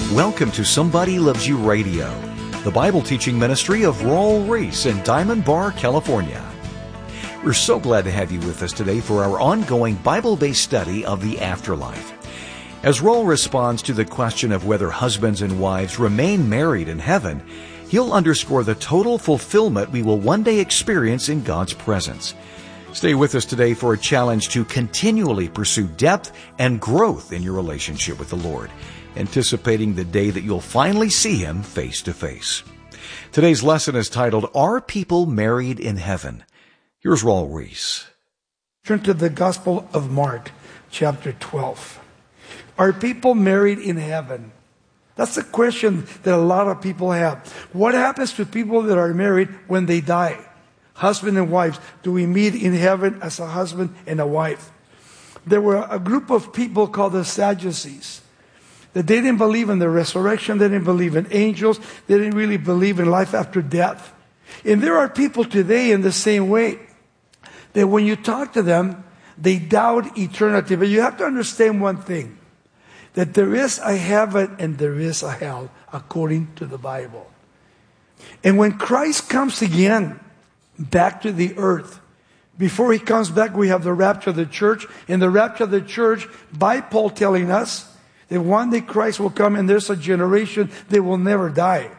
Welcome to Somebody Loves You Radio, the Bible teaching ministry of Raul Ries in Diamond Bar, California. We're so glad to have you with us today for our ongoing Bible-based study of the afterlife. As Raul responds to the question of whether husbands and wives remain married in heaven, he'll underscore the total fulfillment we will one day experience in God's presence. Stay with us today for a challenge to continually pursue depth and growth in your relationship with the Lord, anticipating the day that you'll finally see Him face to face. Today's lesson is titled, Are People Married in Heaven? Here's Raul Ries. Turn to the Gospel of Mark, chapter 12. Are people married in heaven? That's a question that a lot of people have. What happens to people that are married when they die? Husband and wives, do we meet in heaven as a husband and a wife? There were a group of people called the Sadducees. That they didn't believe in the resurrection, they didn't believe in angels, they didn't really believe in life after death. And there are people today in the same way, that when you talk to them, they doubt eternity. But you have to understand one thing, that there is a heaven and there is a hell, according to the Bible. And when Christ comes again, back to the earth, before He comes back, we have the rapture of the church. In the rapture of the church, by Paul telling us, that one day Christ will come and there's a generation that will never die.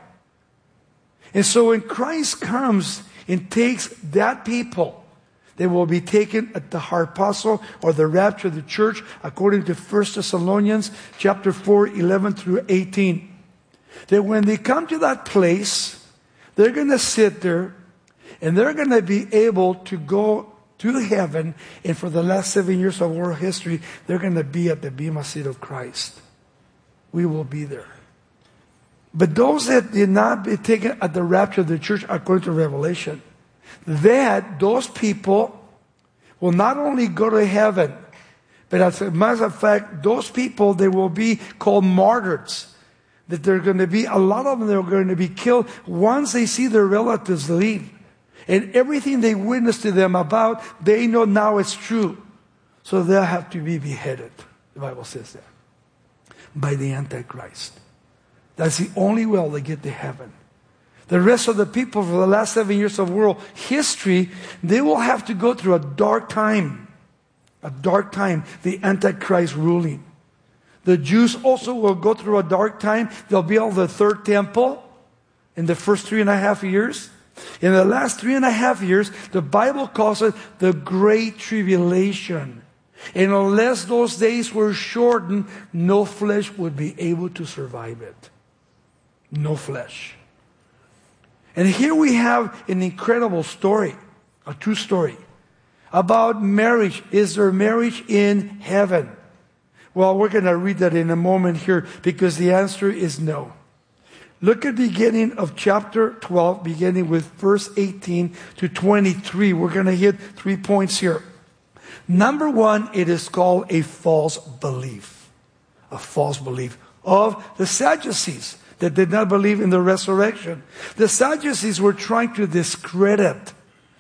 And so when Christ comes and takes that people, they will be taken at the harpazo or the rapture of the church, according to 1 Thessalonians chapter 4, 11 through 18. That when they come to that place, they're going to sit there and they're going to be able to go to heaven, and for the last 7 years of world history, they're going to be at the bema seat of Christ. We will be there. But those that did not be taken at the rapture of the church, according to Revelation, those people will not only go to heaven, but as a matter of fact, those people, they will be called martyrs. That they're going to be, a lot of them, they're going to be killed once they see their relatives leave. And everything they witnessed to them about, they know now it's true. So they'll have to be beheaded. The Bible says that. By the Antichrist. That's the only way they get to heaven. The rest of the people for the last 7 years of world history, they will have to go through a dark time. A dark time, the Antichrist ruling. The Jews also will go through a dark time. They'll build the third temple in the first 3.5 years. In the last 3.5 years, the Bible calls it the Great Tribulation. And unless those days were shortened, no flesh would be able to survive it. No flesh. And here we have an incredible story, a true story, about marriage. Is there marriage in heaven? Well, we're going to read that in a moment here, because the answer is no. Look at the beginning of chapter 12, beginning with verse 18 to 23. We're going to hit 3 points here. Number one, it is called a false belief. A false belief of the Sadducees that did not believe in the resurrection. The Sadducees were trying to discredit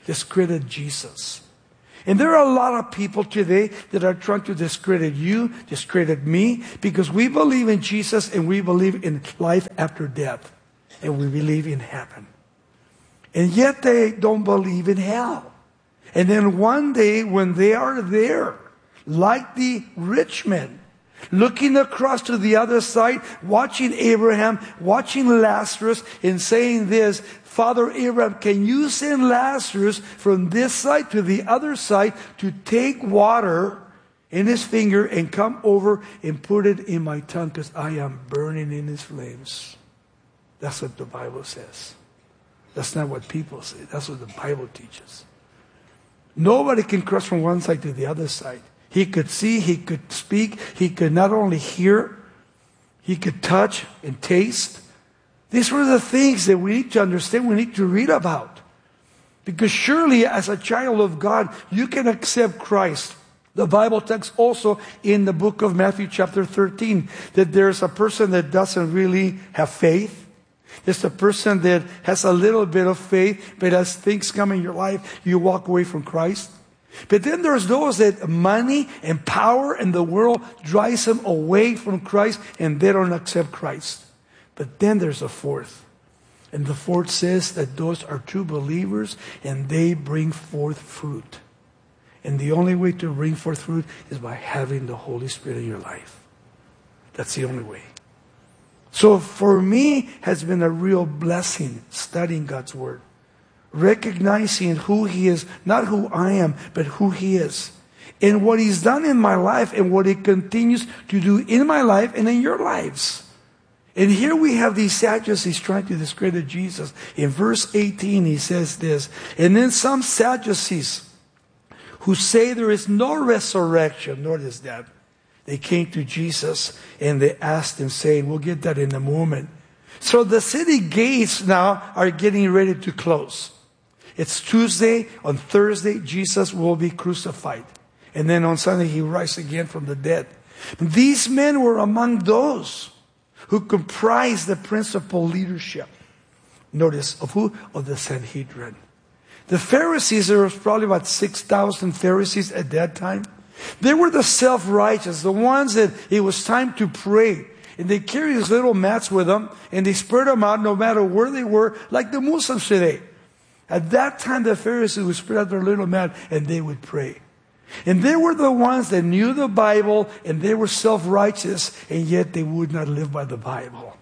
Jesus. And there are a lot of people today that are trying to discredit you, discredit me, because we believe in Jesus and we believe in life after death. And we believe in heaven. And yet they don't believe in hell. And then one day when they are there, like the rich men, looking across to the other side, watching Abraham, watching Lazarus, and saying this, Father Abraham, can you send Lazarus from this side to the other side to take water in his finger and come over and put it in my tongue, because I am burning in his flames. That's what the Bible says. That's not what people say. That's what the Bible teaches. Nobody can cross from one side to the other side. He could see, he could speak, he could not only hear, he could touch and taste. These were the things that we need to understand, we need to read about. Because surely as a child of God, you can accept Christ. The Bible tells also in the book of Matthew chapter 13 that there's a person that doesn't really have faith. There's a person that has a little bit of faith, but as things come in your life, you walk away from Christ. But then there's those that money and power and the world drives them away from Christ and they don't accept Christ. But then there's a fourth. And the fourth says that those are true believers and they bring forth fruit. And the only way to bring forth fruit is by having the Holy Spirit in your life. That's the only way. So for me, has been a real blessing studying God's Word. Recognizing who He is, not who I am, but who He is. And what He's done in my life and what He continues to do in my life and in your lives. And here we have these Sadducees trying to discredit Jesus. In verse 18 he says this, and then some Sadducees who say there is no resurrection, notice that. They came to Jesus and they asked Him saying, we'll get that in a moment. So the city gates now are getting ready to close. It's Tuesday. On Thursday, Jesus will be crucified. And then on Sunday, He rises again from the dead. These men were among those who comprised the principal leadership. Notice, of who? Of the Sanhedrin. The Pharisees, there was probably about 6,000 Pharisees at that time. They were the self-righteous, the ones that it was time to pray. And they carried these little mats with them, and they spread them out no matter where they were, like the Muslims today. At that time, the Pharisees would spread out their little mat, and they would pray. And they were the ones that knew the Bible, and they were self-righteous, and yet they would not live by the Bible.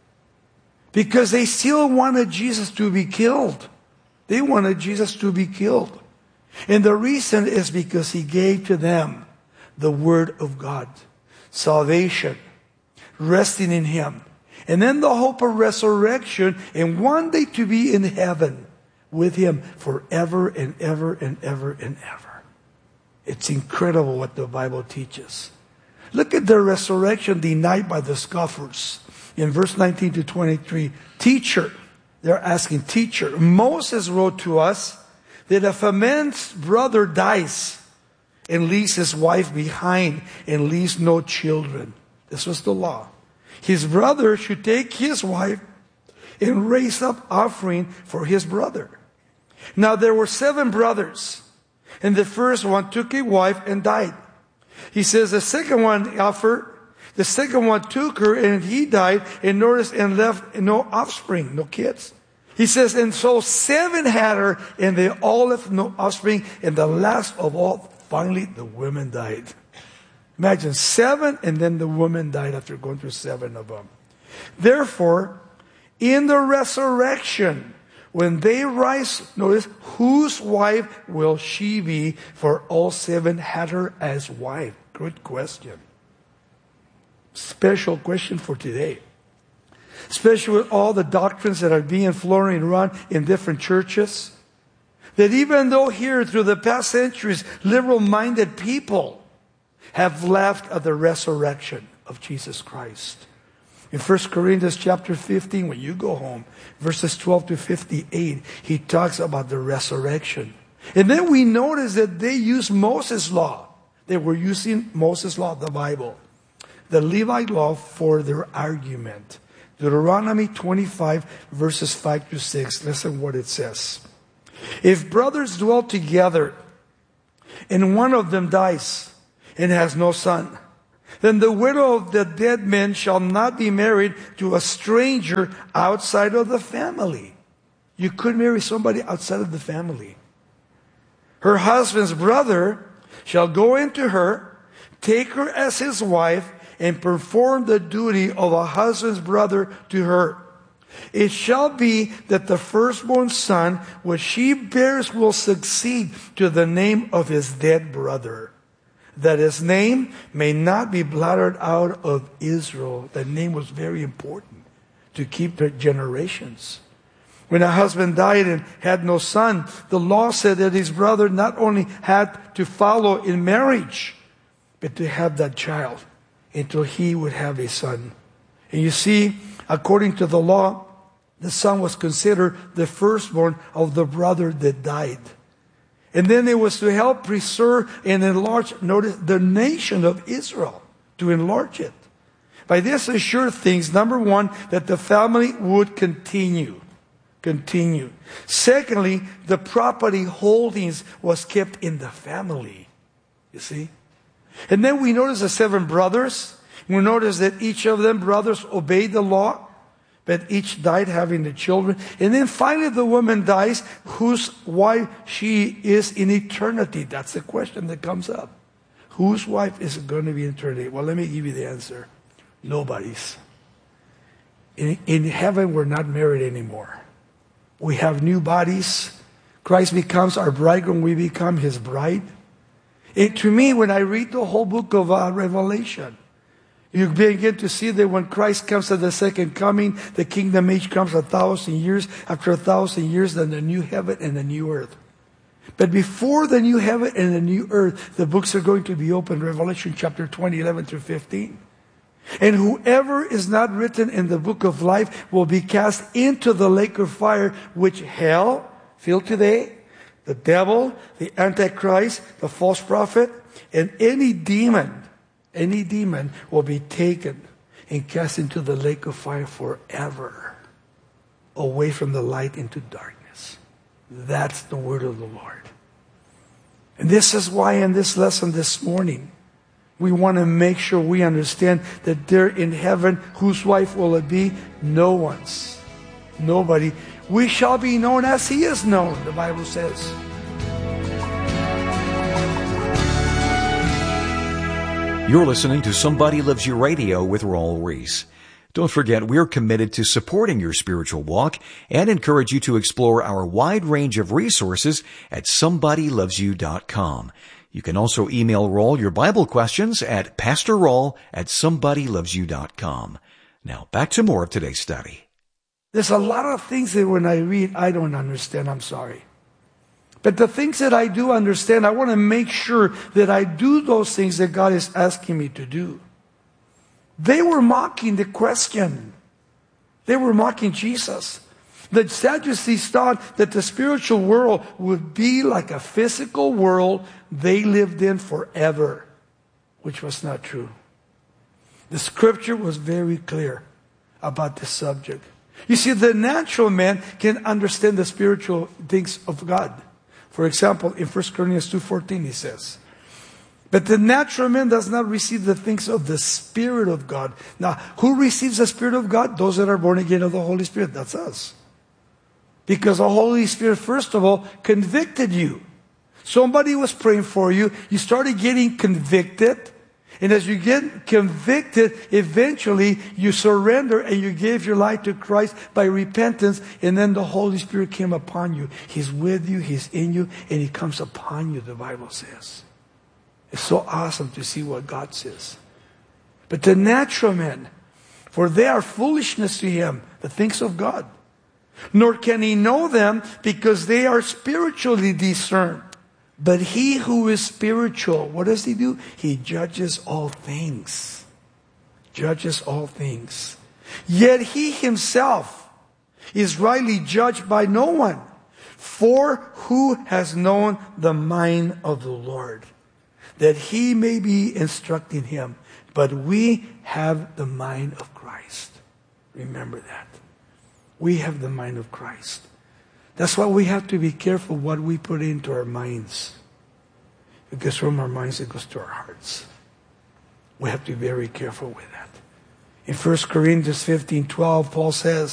Because they still wanted Jesus to be killed. They wanted Jesus to be killed. And the reason is because He gave to them the Word of God. Salvation. Resting in Him. And then the hope of resurrection. And one day to be in heaven with Him forever and ever and ever and ever. It's incredible what the Bible teaches. Look at the resurrection denied by the scoffers. In verse 19 to 23. Teacher. They're asking, teacher. Moses wrote to us that if a man's brother dies and leaves his wife behind and leaves no children, this was the law, his brother should take his wife and raise up offering for his brother. Now there were 7 brothers, and the first one took a wife and died. He says the second one offered, the second one took her and he died, and notice, and left no offspring, no kids. He says, and so 7 had her, and they all left no offspring, and the last of all, finally, the woman died. Imagine 7, and then the woman died after going through 7 of them. Therefore, in the resurrection, when they rise, notice, whose wife will she be? For all 7 had her as wife. Good question. Special question for today. Especially with all the doctrines that are being floating around in different churches. That even though here through the past centuries, liberal-minded people have laughed at the resurrection of Jesus Christ. In 1 Corinthians chapter 15, when you go home, verses 12 to 58, he talks about the resurrection. And then we notice that they use Moses' law. They were using Moses' law, the Bible, the Levite law, for their argument. Deuteronomy 25, verses 5 to 6. Listen what it says. If brothers dwell together, and one of them dies, and has no son, then the widow of the dead man shall not be married to a stranger outside of the family. You could marry somebody outside of the family. Her husband's brother shall go into her, take her as his wife, and perform the duty of a husband's brother to her. It shall be that the firstborn son which she bears will succeed to the name of his dead brother, that his name may not be blotted out of Israel. That name was very important to keep their generations. When a husband died and had no son, the law said that his brother not only had to follow in marriage, but to have that child until he would have a son. And you see, according to the law, the son was considered the firstborn of the brother that died. And then it was to help preserve and enlarge, notice, the nation of Israel, to enlarge it. By this assured things, number one, that the family would continue. continue. Secondly, the property holdings was kept in the family. You see? And then we notice the 7 brothers. We notice that each of them, brothers, obeyed the law, but each died having the children. And then finally the woman dies, whose wife she is in eternity. That's the question that comes up. Whose wife is going to be in eternity? Well, let me give you the answer. Nobody's. In heaven, we're not married anymore. We have new bodies. Christ becomes our bridegroom. We become His bride. To me, when I read the whole book of Revelation, you begin to see that when Christ comes at the second coming, the kingdom age comes 1,000 years. After 1,000 years, then the new heaven and the new earth. But before the new heaven and the new earth, the books are going to be opened. Revelation chapter 20, 11 through 15. And whoever is not written in the book of life will be cast into the lake of fire, which hell, feel today, the devil, the Antichrist, the false prophet, and any demon will be taken and cast into the lake of fire forever, away from the light into darkness. That's the word of the Lord. And this is why in this lesson this morning, we want to make sure we understand that there in heaven, whose wife will it be? No one's. Nobody. We shall be known as He is known, the Bible says. You're listening to Somebody Loves You Radio with Raul Ries. Don't forget, we're committed to supporting your spiritual walk and encourage you to explore our wide range of resources at somebodylovesyou.com. You can also email Raul your Bible questions at pastorraul@somebodylovesyou.com. Now, back to more of today's study. There's a lot of things that when I read, I don't understand. I'm sorry. But the things that I do understand, I want to make sure that I do those things that God is asking me to do. They were mocking the question. They were mocking Jesus. The Sadducees thought that the spiritual world would be like a physical world they lived in forever, which was not true. The scripture was very clear about this subject. You see, the natural man can understand the spiritual things of God. For example, in 1 Corinthians 2:14 he says, but the natural man does not receive the things of the Spirit of God. Now, who receives the Spirit of God? Those that are born again of the Holy Spirit. That's us. Because the Holy Spirit, first of all, convicted you. Somebody was praying for you. You started getting convicted. And as you get convicted, eventually you surrender and you gave your life to Christ by repentance. And then the Holy Spirit came upon you. He's with you. He's in you. And He comes upon you, the Bible says. It's so awesome to see what God says. But the natural men, for they are foolishness to him, the things of God. Nor can he know them because they are spiritually discerned. But he who is spiritual, what does he do? He judges all things. Judges all things. Yet he himself is rightly judged by no one. For who has known the mind of the Lord, that he may be instructing him? But we have the mind of Christ. Remember that. We have the mind of Christ. That's why we have to be careful what we put into our minds. Because from our minds it goes to our hearts. We have to be very careful with that. In 1 Corinthians 15:12, Paul says,